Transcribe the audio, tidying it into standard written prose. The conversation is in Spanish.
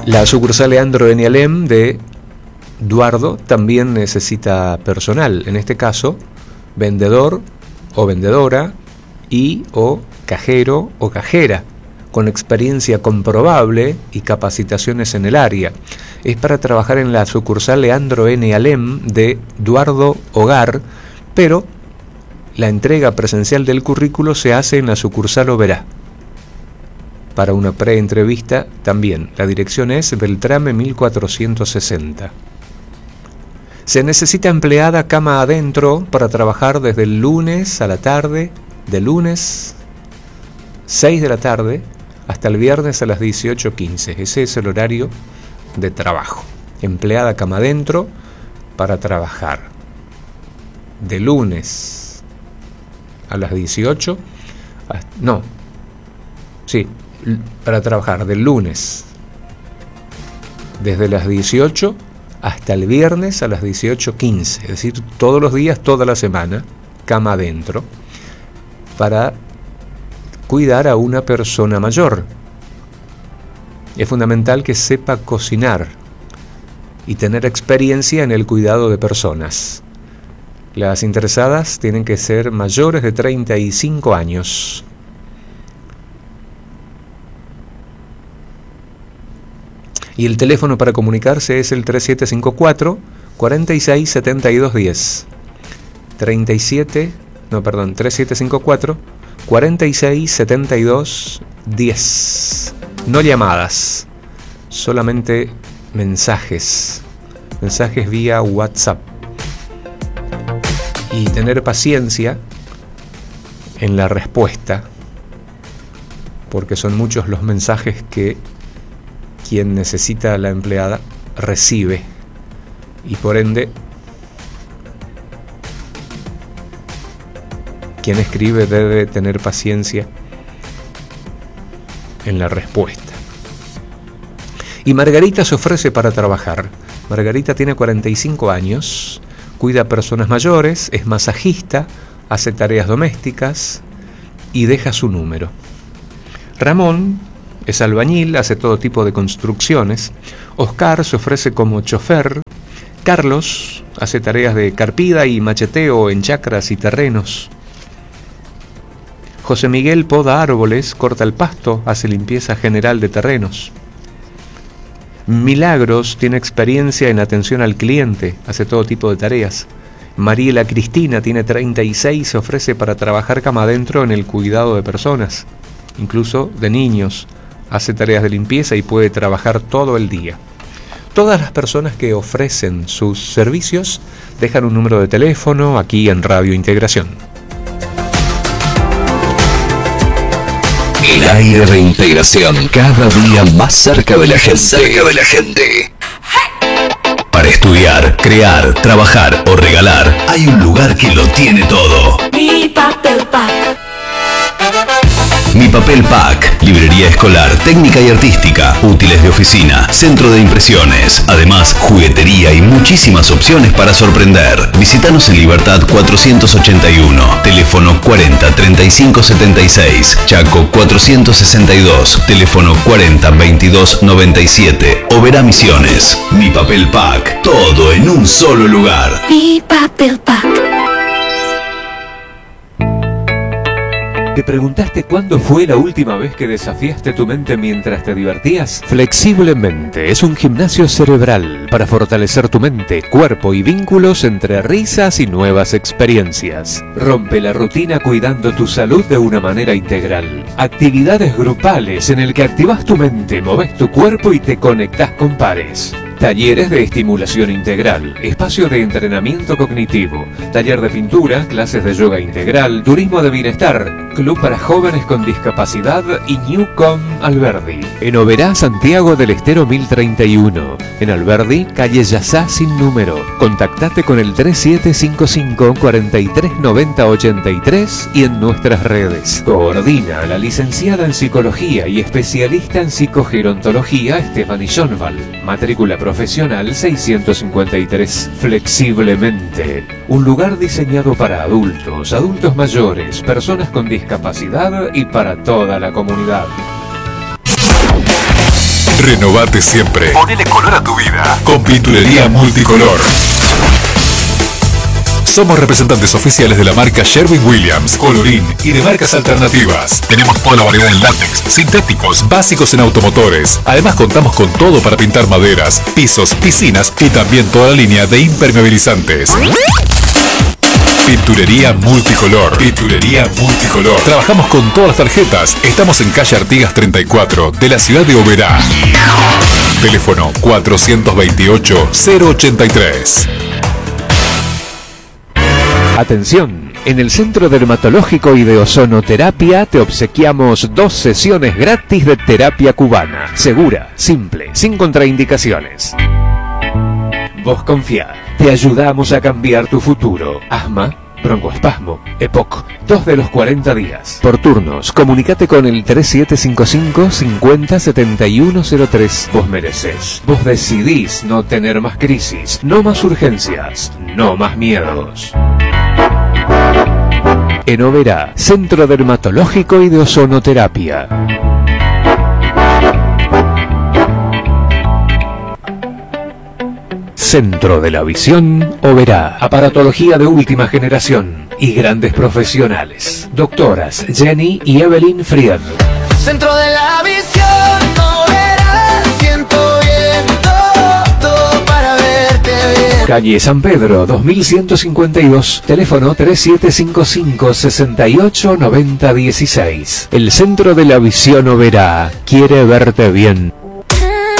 La sucursal Leandro N. Alem de Duardo también necesita personal, en este caso vendedor o vendedora y o cajero o cajera con experiencia comprobable y capacitaciones en el área. Es para trabajar en la sucursal Leandro N. Alem de Duardo Hogar, pero la entrega presencial del currículo se hace en la sucursal Oberá. Para una preentrevista también. La dirección es Beltrame 1460. Se necesita empleada cama adentro para trabajar desde el lunes a la tarde, de lunes 6 de la tarde hasta el viernes a las 18:15. Ese es el horario de trabajo. Empleada cama adentro para trabajar de lunes a las 18. Para trabajar del lunes desde las 18 hasta el viernes a las 18:15, es decir, todos los días, toda la semana, cama adentro, para cuidar a una persona mayor. Es fundamental que sepa cocinar y tener experiencia en el cuidado de personas. Las interesadas tienen que ser mayores de 35 años. Y el teléfono para comunicarse es el 3754 467210. 3754 467210. No llamadas, solamente mensajes vía WhatsApp. Y tener paciencia en la respuesta, porque son muchos los mensajes que quien necesita a la empleada recibe, y por ende quien escribe debe tener paciencia en la respuesta. Y Margarita se ofrece para trabajar. Margarita tiene 45 años, cuida a personas mayores, es masajista, hace tareas domésticas y deja su número. Ramón es albañil, hace todo tipo de construcciones. Oscar se ofrece como chofer. Carlos hace tareas de carpida y macheteo en chacras y terrenos. José Miguel poda árboles, corta el pasto, hace limpieza general de terrenos. Milagros tiene experiencia en atención al cliente, hace todo tipo de tareas. Mariela Cristina tiene 36, se ofrece para trabajar cama adentro en el cuidado de personas, incluso de niños. Hace tareas de limpieza y puede trabajar todo el día. Todas las personas que ofrecen sus servicios dejan un número de teléfono aquí en Radio Integración. El aire de Integración, cada día más cerca de la gente. Para estudiar, crear, trabajar o regalar, hay un lugar que lo tiene todo. Mi Papel Pack. Mi Papel Pack, librería escolar, técnica y artística, útiles de oficina, centro de impresiones, además juguetería y muchísimas opciones para sorprender. Visítanos en Libertad 481, teléfono 40 35 76, Chaco 462, teléfono 40 22 97, Oberá Misiones. Mi Papel Pack, todo en un solo lugar. Mi Papel Pack. ¿Te preguntaste cuándo fue la última vez que desafiaste tu mente mientras te divertías? Flexiblemente es un gimnasio cerebral para fortalecer tu mente, cuerpo y vínculos entre risas y nuevas experiencias. Rompe la rutina cuidando tu salud de una manera integral. Actividades grupales en el que activas tu mente, moves tu cuerpo y te conectás con pares. Talleres de estimulación integral, espacio de entrenamiento cognitivo, taller de pintura, clases de yoga integral, turismo de bienestar, club para jóvenes con discapacidad y Newcom Alberdi. En Oberá, Santiago del Estero 1031. En Alberdi, calle Yazá sin número. Contactate con el 3755 4390 83 y en nuestras redes. Coordina la licenciada en Psicología y especialista en Psicogerontología Stephanie Schoenwald. Matrícula profesional 653. Flexiblemente, un lugar diseñado para adultos, adultos mayores, personas con discapacidad y para toda la comunidad. Renovate siempre. Ponele color a tu vida. Con Pinturería Multicolor. Somos representantes oficiales de la marca Sherwin-Williams, Colorín y de marcas alternativas. Tenemos toda la variedad en látex, sintéticos, básicos en automotores. Además contamos con todo para pintar maderas, pisos, piscinas y también toda la línea de impermeabilizantes. Pinturería Multicolor. Pinturería Multicolor. Trabajamos con todas las tarjetas. Estamos en calle Artigas 34 de la ciudad de Oberá. Teléfono 428-083. Atención, en el Centro Dermatológico y de Ozonoterapia te obsequiamos 2 sesiones gratis de terapia cubana. Segura, simple, sin contraindicaciones. Vos confía, te ayudamos a cambiar tu futuro. Asma, broncoespasmo, EPOC, 2 de los 40 días. Por turnos, comunicate con el 3755-507103. Vos mereces, vos decidís no tener más crisis, no más urgencias, no más miedos. En Oberá, Centro Dermatológico y de Ozonoterapia. Centro de la Visión, Oberá. Aparatología de última generación y grandes profesionales. Doctoras Jenny y Evelyn Fried. Centro de la Visión, Oberá. Siento bien todo para verte bien. Calle San Pedro, 2152. Teléfono 3755-689016. El Centro de la Visión Oberá quiere verte bien.